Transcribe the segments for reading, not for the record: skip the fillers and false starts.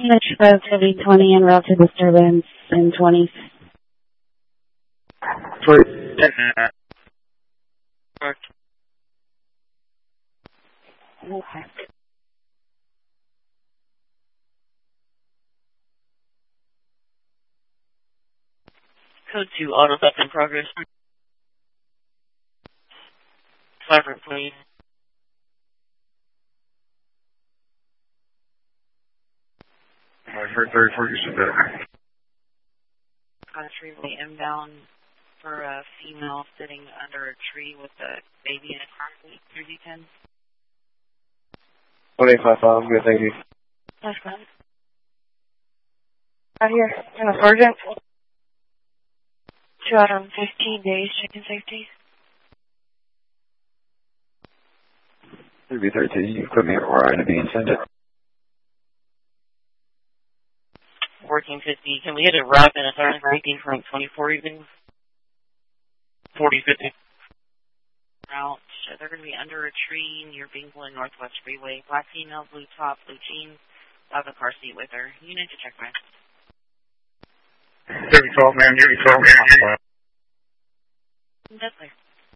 Unit 520 en route to disturbance in 20. Okay. Code 2, auto theft in progress. Flagrant, please. For 34, you should better. Freeway inbound for a female sitting under a tree with a baby in a car seat, 3D10. 1855, good, thank you. That's fine. Out here, in the sergeant. 215 days, chicken safety. 3B13, you put me right to be intended. 1450, can we hit a wrap in a 30 from 24 evenings? 4050. Route, they're going to be under a tree near Binghamton Northwest Freeway. Black female, blue top, blue jeans. Have a car seat with her. You need to check back. 3012, man, you're 12, man. That's clear.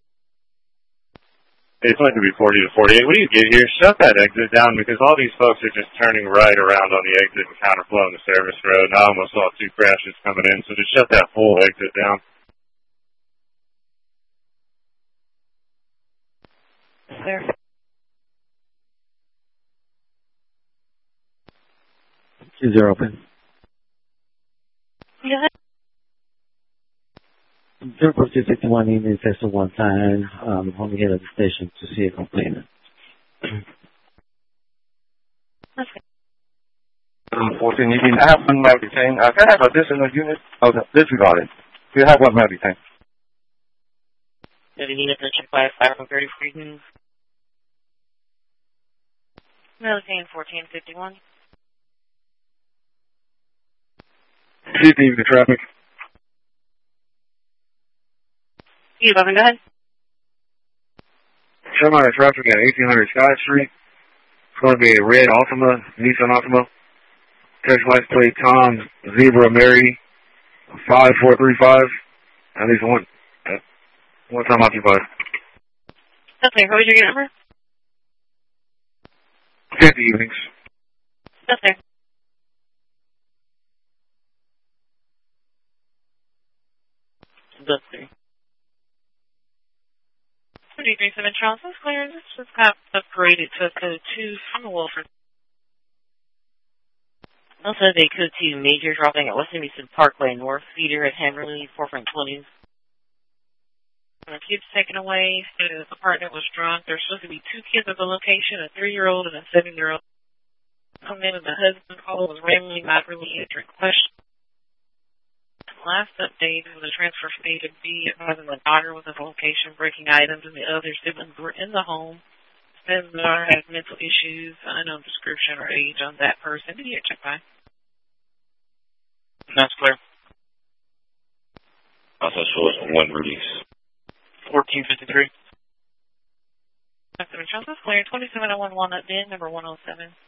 It's going to be 40 to 48. What do you get here? Shut that exit down because all these folks are just turning right around on the exit and counterflowing the service road. And I almost saw 2 crashes coming in, so just shut that whole exit down. Clear. Is there open? Yeah. 04261 in Cessna 1 time, on the head of the station to see a complainant. Okay. 14, you can have one male detained. Can I have additional unit? Oh, no, disregarded. You have one male detained. Did you need to check by 530 Freedom? Military 1451. CCTV traffic. You go ahead. Semi traffic at 1800 Scott Street. It's going to be a red Altima, Nissan Altima. Text license plate Tom Zebra Mary 5435. At least one time occupied. Okay, what was your number? 50 evenings. Okay. That's clear. 337 Charles, that's clear. This just got upgraded to code 2 from the Wilford. Also, they code 2 major dropping at West Easton Parkway North, feeder at Hammerly, 420s. The kids taken away, the partner was drunk. There's supposed to be 2 kids at the location, a 3-year-old and a 7-year-old. Come in and the husband call was randomly not really answering questions. Last update was a transfer from A to B, advising the daughter was at the location breaking items and the other siblings were in the home. Then the daughter had mental issues, unknown description or age on that person. Did you check by? That's clear. Also shows one release. 1453. That's clear. 2701 Walnut Den, number 107.